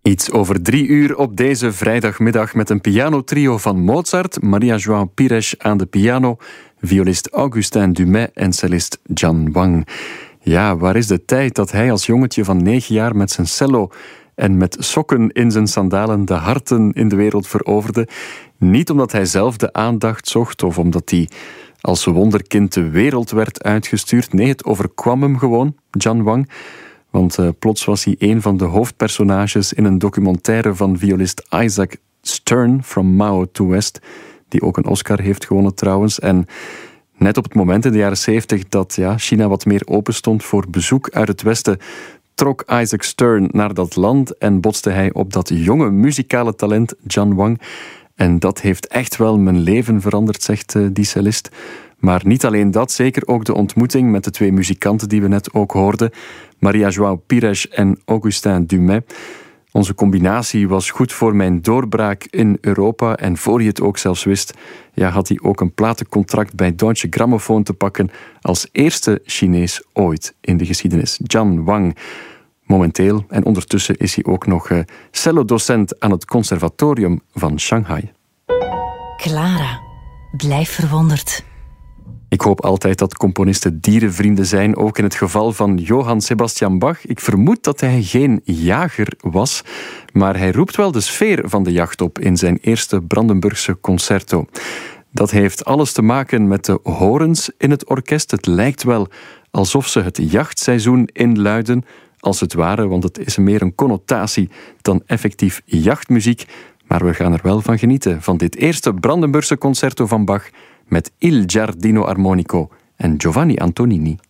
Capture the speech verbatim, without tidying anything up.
Iets over drie uur op deze vrijdagmiddag met een pianotrio van Mozart, Maria João Pires aan de piano, violist Augustin Dumay en cellist John Wang. Ja, waar is de tijd dat hij als jongetje van negen jaar met zijn cello en met sokken in zijn sandalen de harten in de wereld veroverde? Niet omdat hij zelf de aandacht zocht of omdat hij als wonderkind de wereld werd uitgestuurd. Nee, het overkwam hem gewoon, John Wang. Want uh, plots was hij een van de hoofdpersonages in een documentaire van violist Isaac Stern, From Mao to West, die ook een Oscar heeft gewonnen trouwens. En net op het moment in de jaren zeventig dat ja, China wat meer open stond voor bezoek uit het Westen, trok Isaac Stern naar dat land en botste hij op dat jonge muzikale talent John Wang. En dat heeft echt wel mijn leven veranderd, zegt uh, die cellist. Maar niet alleen dat, zeker ook de ontmoeting met de twee muzikanten die we net ook hoorden, Maria João Pires en Augustin Dumay. Onze combinatie was goed voor mijn doorbraak in Europa en voor je het ook zelfs wist, ja, had hij ook een platencontract bij Deutsche Grammophon te pakken als eerste Chinees ooit in de geschiedenis. John Wang. Momenteel en ondertussen is hij ook nog uh, cello-docent aan het conservatorium van Shanghai. Clara, blijf verwonderd. Ik hoop altijd dat componisten dierenvrienden zijn, ook in het geval van Johann Sebastian Bach. Ik vermoed dat hij geen jager was, maar hij roept wel de sfeer van de jacht op in zijn eerste Brandenburgse concerto. Dat heeft alles te maken met de horens in het orkest. Het lijkt wel alsof ze het jachtseizoen inluiden, als het ware, want het is meer een connotatie dan effectief jachtmuziek. Maar we gaan er wel van genieten, van dit eerste Brandenburgse concerto van Bach met Il Giardino Armonico en Giovanni Antonini.